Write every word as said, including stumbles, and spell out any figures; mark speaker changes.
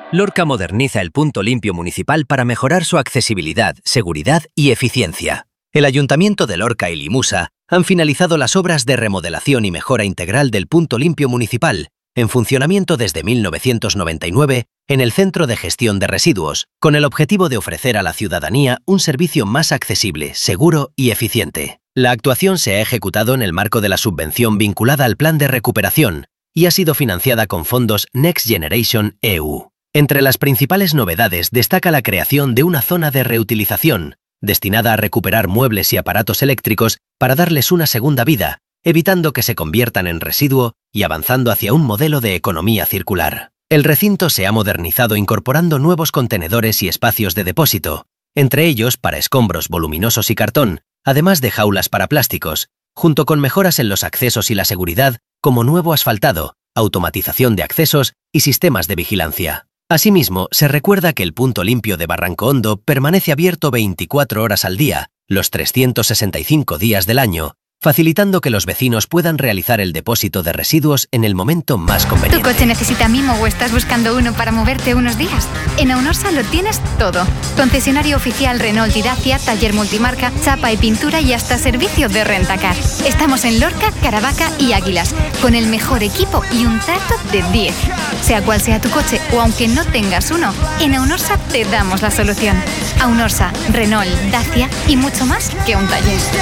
Speaker 1: Lorca moderniza el punto limpio municipal para mejorar su accesibilidad, seguridad y eficiencia. El Ayuntamiento de Lorca y Limusa han finalizado las obras de remodelación y mejora integral del punto limpio municipal, en funcionamiento desde mil novecientos noventa y nueve en el Centro de Gestión de Residuos, con el objetivo de ofrecer a la ciudadanía un servicio más accesible, seguro y eficiente. La actuación se ha ejecutado en el marco de la subvención vinculada al Plan de Recuperación y ha sido financiada con fondos Next Generation E U. Entre las principales novedades destaca la creación de una zona de reutilización, destinada a recuperar muebles y aparatos eléctricos para darles una segunda vida, evitando que se conviertan en residuo y avanzando hacia un modelo de economía circular. El recinto se ha modernizado incorporando nuevos contenedores y espacios de depósito, entre ellos para escombros voluminosos y cartón, además de jaulas para plásticos, junto con mejoras en los accesos y la seguridad, como nuevo asfaltado, automatización de accesos y sistemas de vigilancia. Asimismo, se recuerda que el punto limpio de Barranco Hondo permanece abierto veinticuatro horas al día, los trescientos sesenta y cinco días del año, facilitando que los vecinos puedan realizar el depósito de residuos en el momento más conveniente.
Speaker 2: ¿Tu coche necesita mimo o estás buscando uno para moverte unos días? En Aunorsa lo tienes todo. Concesionario oficial Renault y Dacia, taller multimarca, chapa y pintura y hasta servicio de rentacar. Estamos en Lorca, Caravaca y Águilas, con el mejor equipo y un trato de diez. Sea cual sea tu coche o aunque no tengas uno, en Aunorsa te damos la solución. Aunorsa, Renault, Dacia y mucho más que un taller.